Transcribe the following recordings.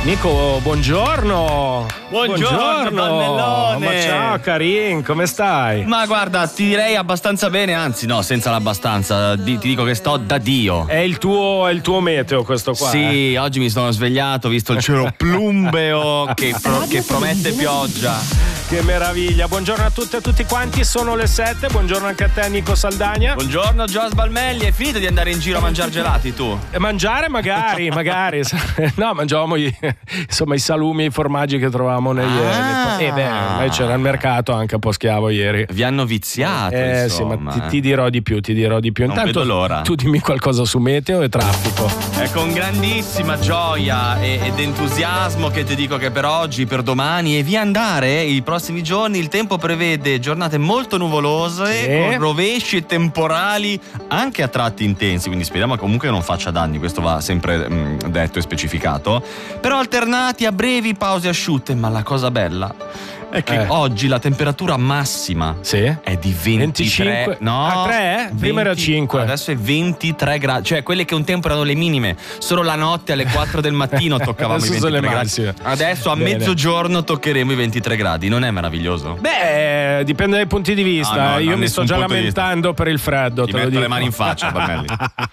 Nico, buongiorno. Buongiorno Pannellone. Ma ciao Karin, come stai? Ma guarda, ti direi abbastanza bene, anzi no, senza l'abbastanza, ti dico che sto da Dio. È il tuo meteo questo qua? Sì, oggi mi sono svegliato, ho visto il cielo plumbeo che promette pioggia. Che meraviglia, buongiorno a tutte e a tutti quanti, sono le 7, buongiorno anche a te Nico Saldagna. Buongiorno Gios Balmelli, hai finito di andare in giro a mangiare gelati tu? Mangiare magari, no, mangiavamo i salumi e i formaggi che trovavamo negli noi c'era il mercato anche a Poschiavo ieri. Vi hanno viziato, insomma. Sì, ma ti dirò di più. Intanto non vedo l'ora. Tu dimmi qualcosa su meteo e traffico. È con grandissima gioia ed entusiasmo che ti dico che per oggi, per domani e via andare, i prossimi giorni il tempo prevede giornate molto nuvolose, con rovesci e temporali anche a tratti intensi, quindi speriamo comunque non faccia danni, questo va sempre detto e specificato, però alternati a brevi pause asciutte. Ma la cosa bella è che oggi la temperatura massima è di 23. No, 3? Prima era 5. Adesso è 23 gradi, cioè quelle che un tempo erano le minime. Solo la notte alle 4 del mattino toccavamo i 23 gradi. Adesso a mezzogiorno toccheremo i 23 gradi. Non è meraviglioso? Beh, dipende dai punti di vista. Io mi sto già lamentando per il freddo. Ti metto le mani in faccia, Pannelli.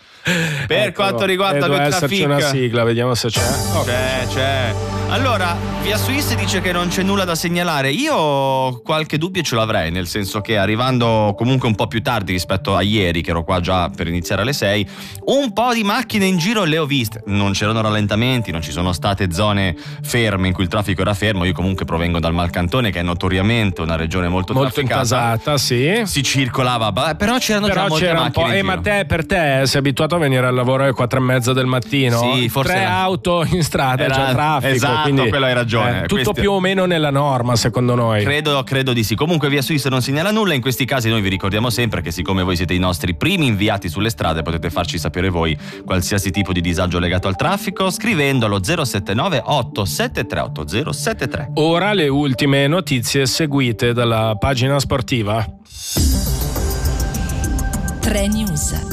Per quanto riguarda deve esserci una sigla, vediamo se c'è. C'è. Allora, Via Swiss dice che non c'è nulla da segnalare. Io qualche dubbio ce l'avrei, nel senso che arrivando comunque un po' più tardi rispetto a ieri, che ero qua già per iniziare alle 6, un po' di macchine in giro le ho viste. Non c'erano rallentamenti, non ci sono state zone ferme in cui il traffico era fermo. Io comunque provengo dal Malcantone, che è notoriamente una regione molto trafficata. Intasata, sì. Si circolava, però c'erano già molte macchine in giro. Ma per te sei abituato a venire al lavoro alle 4:30 del mattino? Sì, forse 3 auto in strada, c'è traffico. Esatto, quindi, quello hai ragione. Tutto più o meno nella norma, secondo noi. Credo di sì. Comunque Via Swiss non segnala nulla. In questi casi noi vi ricordiamo sempre che siccome voi siete i nostri primi inviati sulle strade, potete farci sapere voi qualsiasi tipo di disagio legato al traffico scrivendo allo 079 873 8073. Ora le ultime notizie seguite dalla pagina sportiva. 3 News.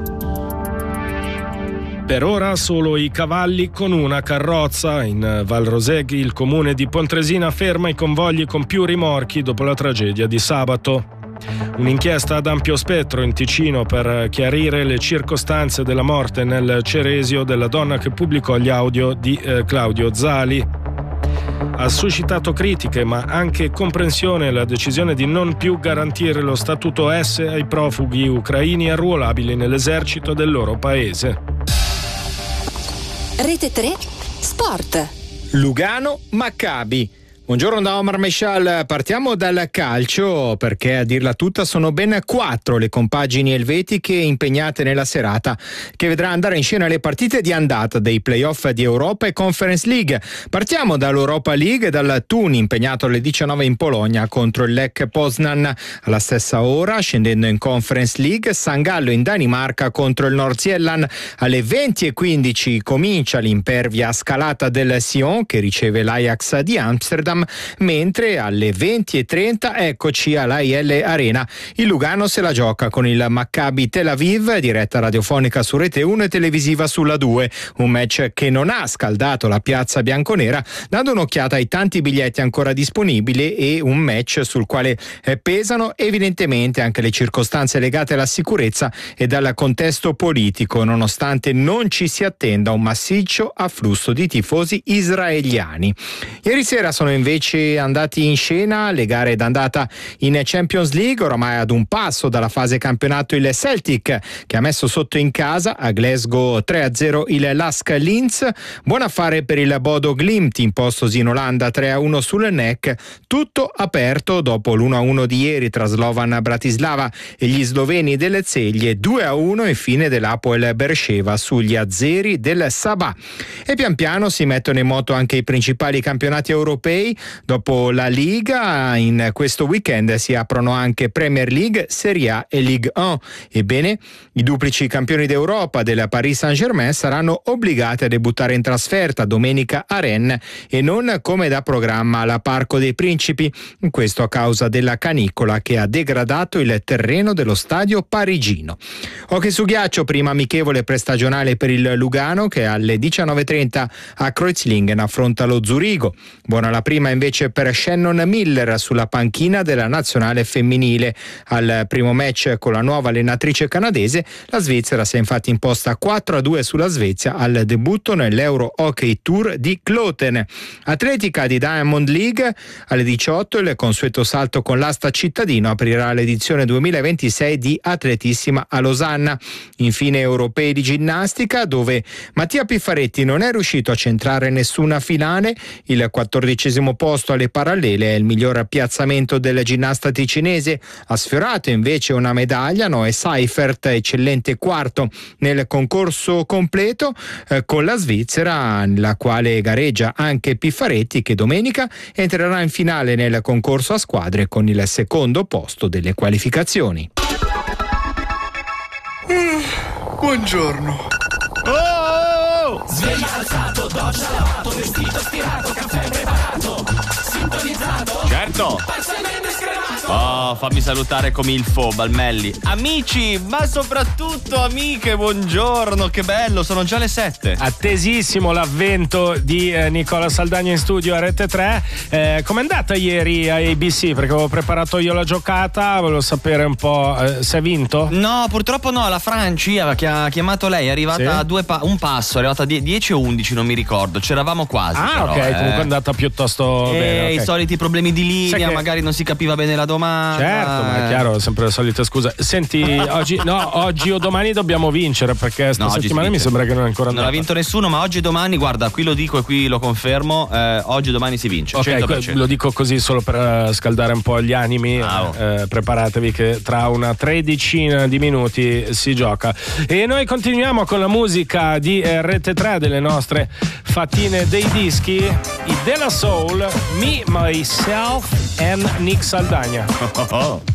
Per ora solo i cavalli con una carrozza. In Val Roseghi il comune di Pontresina ferma i convogli con più rimorchi dopo la tragedia di sabato. Un'inchiesta ad ampio spettro in Ticino per chiarire le circostanze della morte nel Ceresio della donna che pubblicò gli audio di Claudio Zali. Ha suscitato critiche ma anche comprensione la decisione di non più garantire lo statuto S ai profughi ucraini arruolabili nell'esercito del loro paese. Rete 3 Sport. Lugano Maccabi. Buongiorno da Omar Meshal, partiamo dal calcio perché a dirla tutta sono ben 4 le compagini elvetiche impegnate nella serata che vedrà andare in scena le partite di andata dei playoff di Europa e Conference League. Partiamo dall'Europa League, dal Thun impegnato alle 19 in Polonia contro il Lech Poznan. Alla stessa ora, scendendo in Conference League, San Gallo in Danimarca contro il Nordsjælland. Alle 20:15 comincia l'impervia scalata del Sion che riceve l'Ajax di Amsterdam, mentre alle 20:30 eccoci all'AIL Arena. Il Lugano se la gioca con il Maccabi Tel Aviv, diretta radiofonica su Rete 1 e televisiva sulla 2. Un match che non ha scaldato la piazza bianconera, dando un'occhiata ai tanti biglietti ancora disponibili, e un match sul quale pesano evidentemente anche le circostanze legate alla sicurezza e dal contesto politico, nonostante non ci si attenda un massiccio afflusso di tifosi israeliani. Ieri sera sono invece andati in scena le gare d'andata in Champions League, oramai ad un passo dalla fase campionato il Celtic, che ha messo sotto in casa a Glasgow 3-0 il Lask Linz. Buon affare per il Bodo Glimt, impostosi in Olanda 3-1 sul NEC. Tutto aperto dopo l'1-1 di ieri tra Slovan Bratislava e gli sloveni delle Zeglie, 2-1 e fine dell'Apoel Beersheva sugli azzeri del Sabah. E pian piano si mettono in moto anche i principali campionati europei. Dopo la Liga, in questo weekend si aprono anche Premier League, Serie A e Ligue 1. Ebbene, i duplici campioni d'Europa del Paris Saint-Germain saranno obbligati a debuttare in trasferta domenica a Rennes e non come da programma alla Parco dei Principi, questo a causa della canicola che ha degradato il terreno dello stadio parigino. Hockey su ghiaccio, prima amichevole prestagionale per il Lugano che alle 19:30 a Kreuzlingen affronta lo Zurigo. Buona la prima invece per Shannon Miller sulla panchina della nazionale femminile. Al primo match con la nuova allenatrice canadese, la Svizzera si è infatti imposta 4-2 sulla Svezia al debutto nell'Euro Hockey Tour di Kloten. Atletica di Diamond League, alle 18 il consueto salto con l'asta cittadino aprirà l'edizione 2026 di Atletissima a Losanna. Infine europei di ginnastica, dove Mattia Piffaretti non è riuscito a centrare nessuna finale. Il 14° posto alle parallele è il miglior piazzamento del ginnasta ticinese. Ha sfiorato invece una medaglia Noé Seifert, eccellente quarto nel concorso completo con la Svizzera, nella quale gareggia anche Piffaretti, che domenica entrerà in finale nel concorso a squadre con il secondo posto delle qualificazioni. Buongiorno. Sveglia alzato, doccia lavato, vestito stirato, caffè preparato, sintonizzato. Certo. Parzialmente scremato. Oh, fammi salutare come il Fo, Balmelli. Amici, ma soprattutto amiche, buongiorno, che bello, sono già le 7. Attesissimo l'avvento di Nicola Saldagna in studio a Rete 3. Com'è andata ieri a ABC? Perché avevo preparato io la giocata, volevo sapere un po' se ha vinto. No, purtroppo no, la Franci aveva chiamato lei, è arrivata a un passo, è arrivata a 10 o 11, non mi ricordo, c'eravamo quasi. Ah, però, ok, comunque è andata piuttosto bene. Okay. I soliti problemi di linea, magari non si capiva bene la domanda. Certo, ma è chiaro, sempre le solite scuse. Senti, oggi o domani dobbiamo vincere, perché sta settimana mi sembra che non è ancora andata. Non ha vinto nessuno, ma oggi e domani, guarda, qui lo dico e qui lo confermo, oggi e domani si vince. Ok, 100%. lo dico così solo per scaldare un po' gli animi. Preparatevi che tra una 13 di minuti si gioca. E noi continuiamo con la musica di Rete 3, delle nostre fattine dei dischi, i De La Soul, Me, Myself and Nick Saldagna. Oh.